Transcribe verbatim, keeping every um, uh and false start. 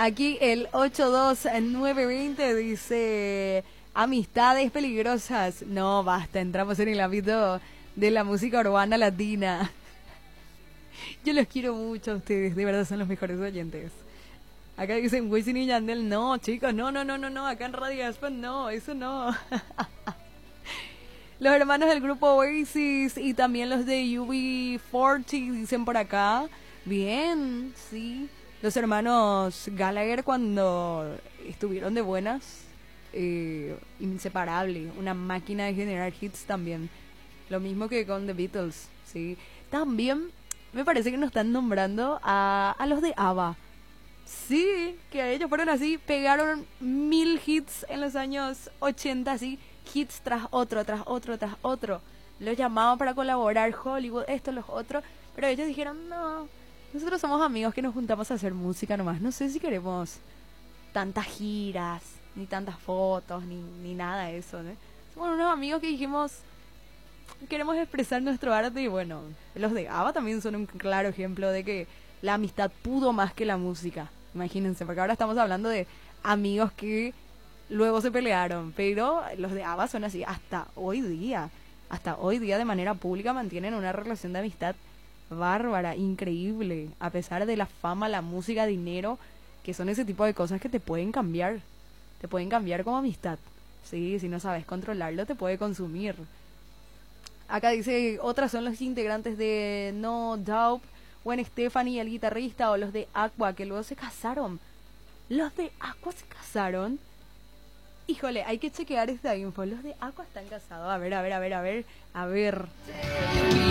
Aquí el ocho dos nueve veinte dice: amistades peligrosas. No, basta, entramos en el ámbito de la música urbana latina. Yo los quiero mucho a ustedes, de verdad son los mejores oyentes. Acá dicen Wisin y Yandel. No, chicos, no, no, no, no, no. Acá en Radio Aspen, no, eso no. Los hermanos del grupo Oasis y también los de U B cuarenta dicen por acá. Bien, sí. Los hermanos Gallagher cuando estuvieron de buenas, eh, inseparable, una máquina de generar hits también. Lo mismo que con The Beatles, sí. También me parece que nos están nombrando a, a los de ABBA. Sí, que ellos fueron así, pegaron mil hits en los años ochenta, así, hits tras otro, tras otro, tras otro. Los llamaban para colaborar, Hollywood, esto, los otros, pero ellos dijeron, no, nosotros somos amigos que nos juntamos a hacer música nomás, no sé si queremos tantas giras, ni tantas fotos, ni, ni nada de eso, ¿no? Somos unos amigos que dijimos, queremos expresar nuestro arte y bueno, los de ABBA también son un claro ejemplo de que la amistad pudo más que la música. Imagínense, porque ahora estamos hablando de amigos que luego se pelearon, pero los de ABBA son así hasta hoy día. Hasta hoy día de manera pública mantienen una relación de amistad bárbara, increíble, a pesar de la fama, la música, dinero, que son ese tipo de cosas que te pueden cambiar. Te pueden cambiar como amistad. Sí, si no sabes controlarlo te puede consumir. Acá dice, otras son los integrantes de No Doubt, Gwen Stefani, el guitarrista, o los de Aqua, que luego se casaron. Los de Aqua se casaron. Híjole, hay que chequear esta info. Los de Aqua están casados. A ver, a ver, a ver, a ver, a ver.